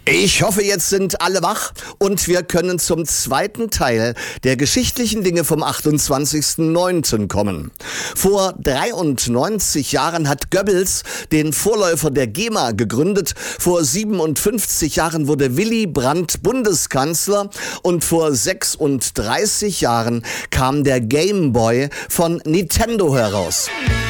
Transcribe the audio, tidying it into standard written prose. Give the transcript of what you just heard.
Ich hoffe, jetzt sind alle wach und wir können zum zweiten Teil der geschichtlichen Dinge vom 28.09. kommen. Vor 93 Jahren hat Goebbels den Vorläufer der GEMA gegründet. Vor 57 Jahren wurde Willy Brandt Bundeskanzler und vor 36 Jahren kam der Game Boy von Nintendo heraus.